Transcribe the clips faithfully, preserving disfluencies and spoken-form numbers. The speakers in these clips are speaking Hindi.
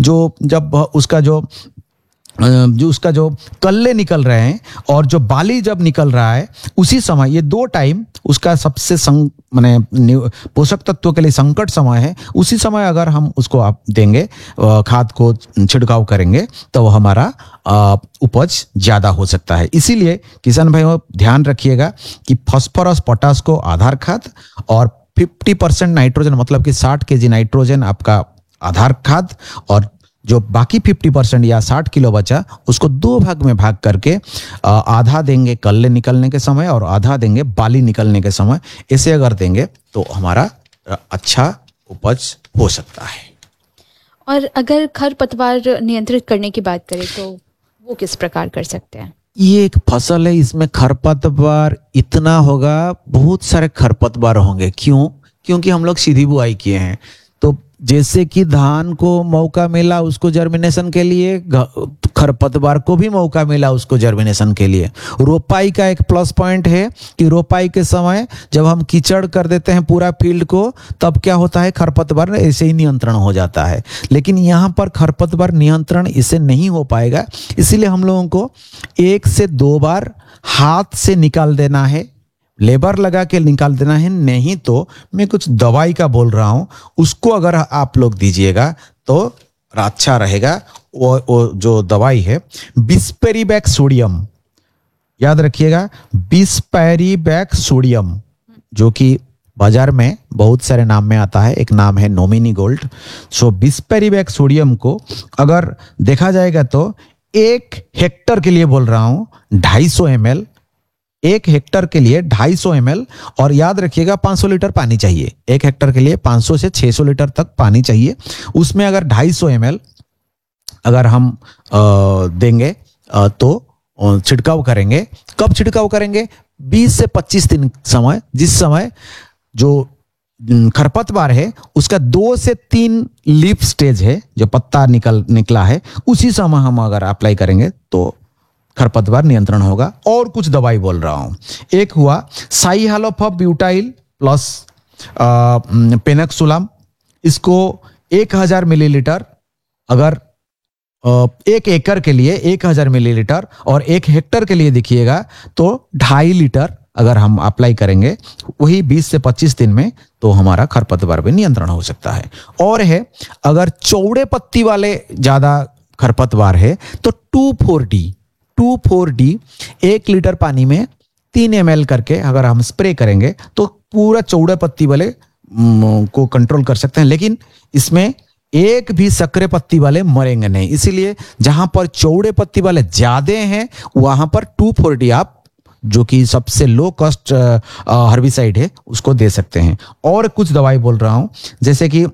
जो जब उसका जो जो उसका जो कल्ले निकल रहे हैं और जो बाली जब निकल रहा है, उसी समय ये दो टाइम उसका सबसे संग माने पोषक तत्वों के लिए संकट समय है। उसी समय अगर हम उसको आप देंगे, खाद को छिड़काव करेंगे, तो हमारा उपज ज़्यादा हो सकता है। इसीलिए किसान भाइयों ध्यान रखिएगा कि फास्फोरस पोटास को आधार खाद और पचास परसेंट नाइट्रोजन मतलब कि साठ केजी नाइट्रोजन आपका आधार खाद, और जो बाकी पचास परसेंट या साठ किलो बचा उसको दो भाग में भाग करके आधा देंगे कल्ले निकलने के समय और आधा देंगे बाली निकलने के समय। ऐसे अगर देंगे तो हमारा अच्छा उपज हो सकता है। और अगर खरपतवार नियंत्रित करने की बात करें तो वो किस प्रकार कर सकते हैं? ये एक फसल है, इसमें खरपतवार इतना होगा, बहुत सारे खरपतवार होंगे। क्यों? क्योंकि हम लोग सीधी बुआई किए हैं। तो जैसे कि धान को मौका मिला उसको जर्मिनेशन के लिए, खरपतवार को भी मौका मिला उसको जर्मिनेशन के लिए। रोपाई का एक प्लस पॉइंट है कि रोपाई के समय जब हम कीचड़ कर देते हैं पूरा फील्ड को, तब क्या होता है, खरपतवार ऐसे ही नियंत्रण हो जाता है। लेकिन यहाँ पर खरपतवार नियंत्रण इसे नहीं हो पाएगा, इसीलिए हम लोगों को एक से दो बार हाथ से निकाल देना है, लेबर लगा के निकाल देना है। नहीं तो मैं कुछ दवाई का बोल रहा हूं, उसको अगर आप लोग दीजिएगा तो अच्छा रहेगा। वो, वो जो दवाई है बिस्पेरिबैक सोडियम, याद रखिएगा, बिस्पेरिबैक सोडियम, जो कि बाजार में बहुत सारे नाम में आता है। एक नाम है नोमिनी गोल्ड। सो बिस्पेरिबैक सोडियम को अगर देखा जाएगा तो एक हेक्टर के लिए बोल रहा हूं ढाई सौ एम एल, एक हेक्टर के लिए ढाई सौ एम एल, और याद रखिएगा पाँच सौ लीटर पानी चाहिए। एक हेक्टर के लिए पाँच सौ से छह सौ लीटर तक पानी चाहिए। उसमें अगर ढाई सौ एम एल अगर हम आ, देंगे आ, तो छिड़काव करेंगे। कब छिड़काव करेंगे? बीस से पच्चीस दिन समय, जिस समय जो खरपतवार है उसका दो से तीन लीफ स्टेज है, जो पत्ता निकल निकला है, उसी समय हम अगर अप्लाई करेंगे तो खरपतवार नियंत्रण होगा। और कुछ दवाई बोल रहा हूं, एक हुआ साइहालोफॉप ब्यूटाइल प्लस पेनक्सुलाम। इसको एक हजार मिलीलीटर अगर एक एकड़ के लिए एक हजार मिलीलीटर और एक हेक्टर के लिए देखिएगा तो ढाई लीटर अगर हम अप्लाई करेंगे वही बीस से पच्चीस दिन में, तो हमारा खरपतवार पे नियंत्रण हो सकता है। और है अगर चौड़े पत्ती वाले ज्यादा खरपतवार है तो to four D to four D एक लीटर पानी में तीन एम एल करके अगर हम स्प्रे करेंगे तो पूरा चौड़े पत्ती वाले को कंट्रोल कर सकते हैं। लेकिन इसमें एक भी सक्रिय पत्ती वाले मरेंगे नहीं, इसीलिए जहां पर चौड़े पत्ती वाले ज्यादा हैं वहां पर टू फोर डी आप, जो कि सबसे लो कॉस्ट हर्बिसाइड है, उसको दे सकते हैं। और कुछ दवाई बोल रहा हूं, जैसे कि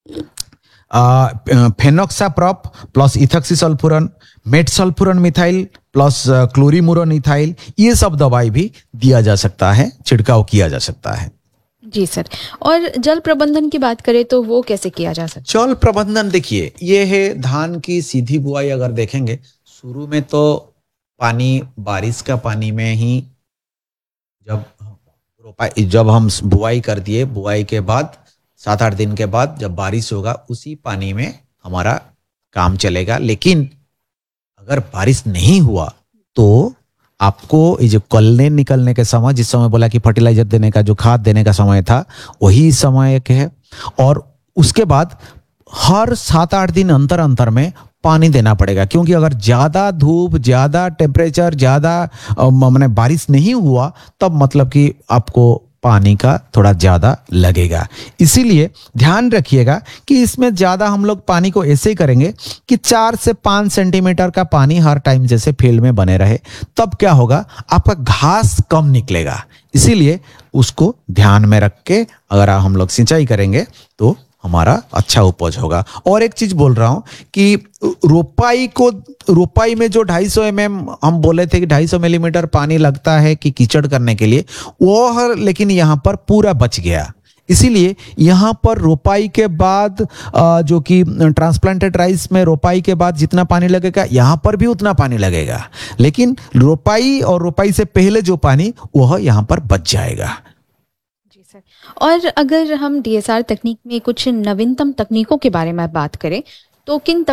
फेनोक्साप्रॉप प्लस इथॉक्सीसल्फुरन, मेटसल्फुरन मिथाइल प्लस क्लोरीमुरन इथाइल, ये सब दवाई भी दिया जा सकता है, छिड़काव किया जा सकता है। जी सर। और जल प्रबंधन की बात करें तो वो कैसे किया जा सकता है? जल प्रबंधन देखिए, ये है धान की सीधी बुआई। अगर देखेंगे शुरू में तो पानी बारिश का पानी में ही, जब रोपाई जब हम बुआई कर दिए, बुआई के बाद सात आठ दिन के बाद जब बारिश होगा उसी पानी में हमारा काम चलेगा। लेकिन अगर बारिश नहीं हुआ तो आपको ये जो कलने निकलने के समय, जिस समय बोला कि फर्टिलाइजर देने का, जो खाद देने का समय था, वही समय एक है। और उसके बाद हर सात आठ दिन अंतर अंतर में पानी देना पड़ेगा, क्योंकि अगर ज्यादा धूप, ज्यादा टेम्परेचर, ज्यादा माने बारिश नहीं हुआ तब मतलब कि आपको पानी का थोड़ा ज्यादा लगेगा। इसीलिए ध्यान रखिएगा कि इसमें ज्यादा हम लोग पानी को ऐसे ही करेंगे कि चार से पांच सेंटीमीटर का पानी हर टाइम जैसे फील्ड में बने रहे। तब क्या होगा, आपका घास कम निकलेगा। इसीलिए उसको ध्यान में रख के अगर हम लोग सिंचाई करेंगे तो हमारा अच्छा उपज होगा। और एक चीज बोल रहा हूं कि रोपाई को रोपाई में जो ढाई सौ एम एम हम बोले थे कि ढाई सौ मिलीमीटर पानी लगता है कि कीचड़ करने के लिए, वो हर लेकिन यहाँ पर पूरा बच गया। इसीलिए यहाँ पर रोपाई के बाद जो कि ट्रांसप्लांटेड राइस में रोपाई के बाद जितना पानी लगेगा यहाँ पर भी उतना पानी लगेगा, लेकिन रोपाई और रोपाई से पहले जो पानी वह यहाँ पर बच जाएगा। और अगर हम डी एस आर तकनीक में कुछ नवीनतम तकनीकों के बारे में बात करें तो किन